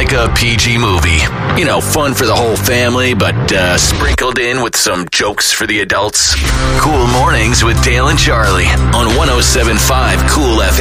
like a PG movie. You know, fun for the whole family, but sprinkled in with some jokes for the adults. Cool Mornings with Dale and Charlie on 107.5 Cool FM.